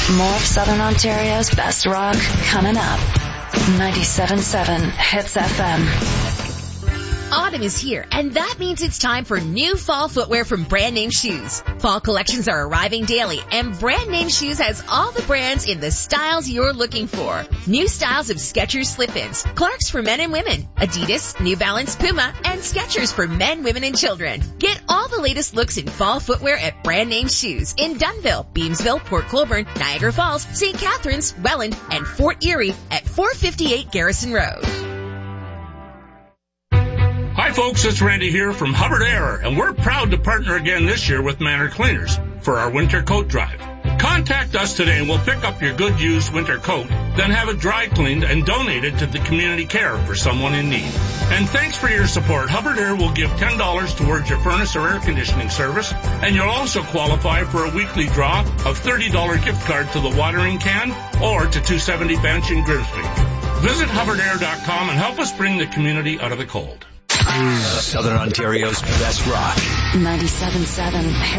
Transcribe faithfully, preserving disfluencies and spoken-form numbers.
More of Southern Ontario's best rock coming up. ninety-seven point seven Hits F M. Autumn is here, and that means it's time for new fall footwear from Brand Name Shoes. Fall collections are arriving daily, and Brand Name Shoes has all the brands in the styles you're looking for. New styles of Skechers slip-ins, Clarks for men and women, Adidas, New Balance, Puma, and Skechers for men, women, and children. Get all the latest looks in fall footwear at Brand Name Shoes in Dunnville, Beamsville, Port Colborne, Niagara Falls, Saint Catharines, Welland, and Fort Erie at four fifty-eight Garrison Road. Hi folks, it's Randy here from Hubbard Air, and we're proud to partner again this year with Manor Cleaners for our winter coat drive. Contact us today and we'll pick up your good used winter coat, then have it dry cleaned and donated to the community care for someone in need. And thanks for your support. Hubbard Air will give ten dollars towards your furnace or air conditioning service, and you'll also qualify for a weekly draw of thirty dollars gift card to the watering can or to two seventy Bench in Grimsby. Visit hubbard air dot com and help us bring the community out of the cold. Southern Ontario's best rock. ninety-seven point seven